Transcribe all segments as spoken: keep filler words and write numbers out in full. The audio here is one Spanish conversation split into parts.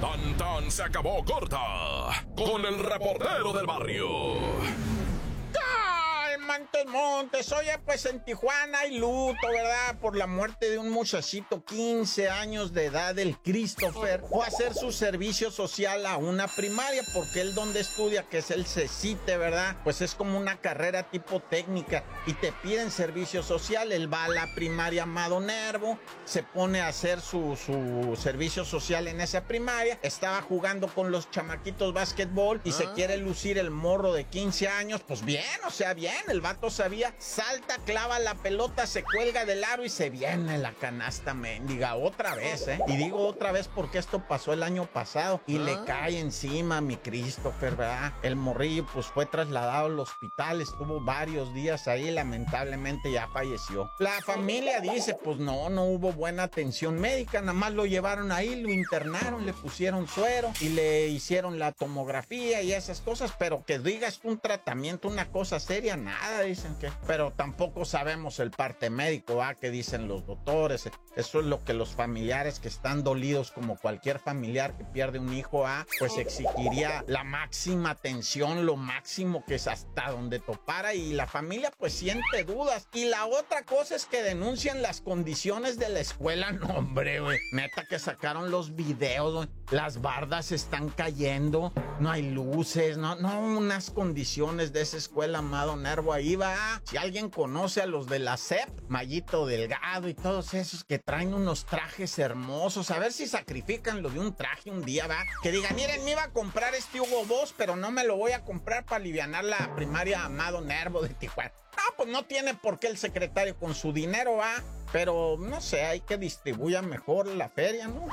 Tan tan se acabó corta con el reportero del barrio. Montes, Montes, oye, pues en Tijuana hay luto, ¿verdad? Por la muerte de un muchachito, quince años de edad, el Christopher. Fue a hacer su servicio social a una primaria, porque él donde estudia, que es el CECITE, ¿verdad? Pues es como una carrera tipo técnica y te piden servicio social. Él va a la primaria Amado Nervo, se pone a hacer su, su servicio social en esa primaria. Estaba jugando con los chamaquitos básquetbol y ¿Ah? se quiere lucir el morro de quince años. Pues bien, o sea, bien, el vato sabía, salta, clava la pelota, se cuelga del aro y se viene la canasta mendiga otra vez, ¿eh? Y digo otra vez porque esto pasó el año pasado y ah. le cae encima a mi Christopher, ¿verdad? El morrillo pues fue trasladado al hospital, estuvo varios días ahí, lamentablemente ya falleció. La familia dice, pues no, no hubo buena atención médica, nada más lo llevaron ahí, lo internaron, le pusieron suero y le hicieron la tomografía y esas cosas, pero que digas un tratamiento, una cosa seria, nada, dicen que, pero tampoco sabemos el parte médico, ¿ah? Que dicen los doctores. Eso es lo que los familiares que están dolidos, como cualquier familiar que pierde un hijo, ¿ah? Pues exigiría la máxima atención, lo máximo que es hasta donde topara, y la familia pues siente dudas. Y la otra cosa es que denuncian las condiciones de la escuela. No, hombre, güey, neta que sacaron los videos, güey. Las bardas están cayendo, no hay luces, no, no, unas condiciones de esa escuela, Amado Nervo, ahí va. Si alguien conoce a los de la S E P, Mayito Delgado y todos esos que traen unos trajes hermosos, a ver si sacrifican lo de un traje un día, va. Que digan, miren, me iba a comprar este Hugo Boss, pero no me lo voy a comprar para alivianar la primaria Amado Nervo de Tijuana. No, pues no tiene por qué el secretario con su dinero, va. Pero, no sé, hay que distribuya mejor la feria, ¿no?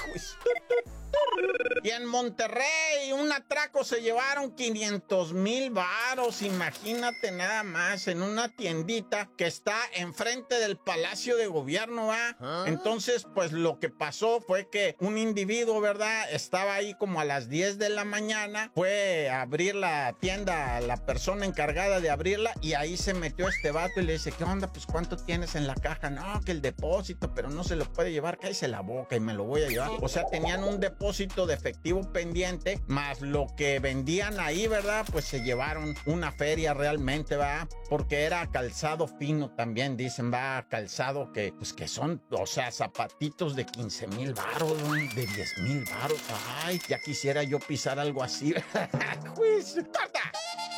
Y en Monterrey, un atraco, se llevaron quinientos mil varos, imagínate nada más, en una tiendita que está enfrente del Palacio de Gobierno, ¿ah? ¿Ah? Entonces, pues lo que pasó fue que un individuo, ¿verdad? Estaba ahí como a las diez de la mañana, fue a abrir la tienda a la persona encargada de abrirla y ahí se metió este vato y le dice, ¿qué onda? Pues ¿cuánto tienes en la caja? No, que el depósito, pero no se lo puede llevar, cállese la boca y me lo voy a llevar. O sea, tenían un depósito de efectivo pendiente, más lo que vendían ahí, ¿verdad? Pues se llevaron una feria realmente, ¿va? Porque era calzado fino también, dicen, va, calzado que, pues que son, o sea, zapatitos de quince mil varos, de diez mil varos. Ay, ya quisiera yo pisar algo así. ¡Juicio! ¡Corta!